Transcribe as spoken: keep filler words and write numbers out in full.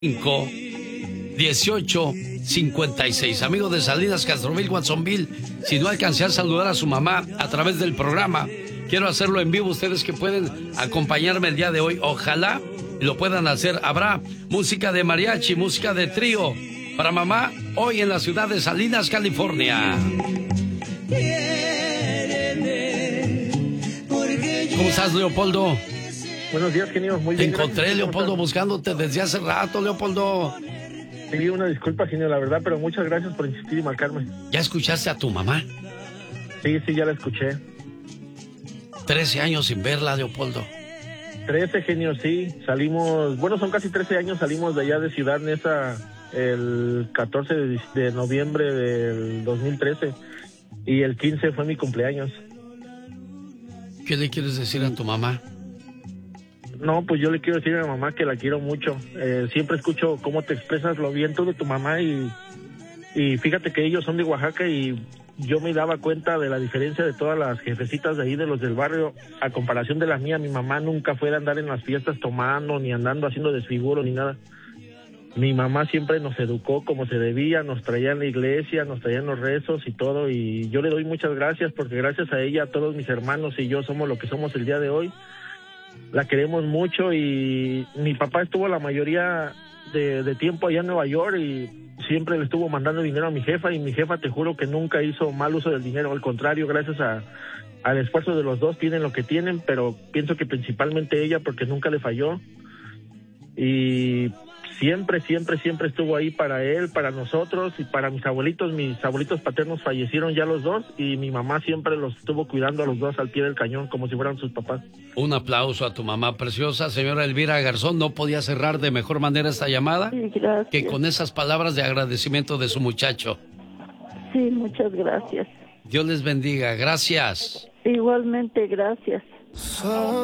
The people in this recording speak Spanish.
cinco dieciocho cincuenta y seis. Amigos de Salinas, Castroville, Watsonville, si no alcancé a saludar a su mamá a través del programa, quiero hacerlo en vivo. Ustedes que pueden acompañarme el día de hoy, ojalá lo puedan hacer. Habrá música de mariachi, música de trío para mamá hoy en la ciudad de Salinas, California. ¿Cómo estás, Leopoldo? Buenos días, genio. Muy Te bien. encontré, gracias. Leopoldo, buscándote desde hace rato, Leopoldo. Pedí una disculpa, genio, la verdad, pero muchas gracias por insistir y marcarme. ¿Ya escuchaste a tu mamá? Sí, sí, ya la escuché. Trece años sin verla, Leopoldo. Trece, genio, sí. Salimos, bueno, son casi trece años, salimos de allá de Ciudad Neza el catorce de, de noviembre del dos mil trece y el quince fue mi cumpleaños. ¿Qué le quieres decir a tu mamá? No, pues yo le quiero decir a mi mamá que la quiero mucho. Eh, siempre escucho cómo te expresas lo bien tú de tu mamá y, y fíjate que ellos son de Oaxaca y yo me daba cuenta de la diferencia de todas las jefecitas de ahí, de los del barrio, a comparación de las mías. Mi mamá nunca fue de andar en las fiestas tomando, ni andando haciendo desfiguro, ni nada. Mi mamá siempre nos educó como se debía, nos traía en la iglesia, nos traía en los rezos y todo, y yo le doy muchas gracias porque gracias a ella todos mis hermanos y yo somos lo que somos el día de hoy. La queremos mucho y mi papá estuvo la mayoría de, de tiempo allá en Nueva York y siempre le estuvo mandando dinero a mi jefa y mi jefa te juro que nunca hizo mal uso del dinero, al contrario, gracias a, al esfuerzo de los dos tienen lo que tienen, pero pienso que principalmente ella porque nunca le falló y siempre, siempre, siempre estuvo ahí para él, para nosotros y para mis abuelitos. Mis abuelitos paternos fallecieron ya los dos y mi mamá siempre los estuvo cuidando a los dos al pie del cañón como si fueran sus papás. Un aplauso a tu mamá preciosa, señora Elvira Garzón. No podía cerrar de mejor manera esta llamada Sí, gracias. que con esas palabras de agradecimiento de su muchacho. Sí, muchas gracias. Dios les bendiga. Gracias. Igualmente, gracias.